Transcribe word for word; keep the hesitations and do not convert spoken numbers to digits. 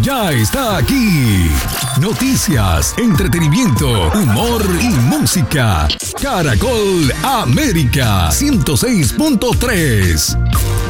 ya está aquí. Noticias, entretenimiento, humor y música. Caracol América ciento seis punto tres.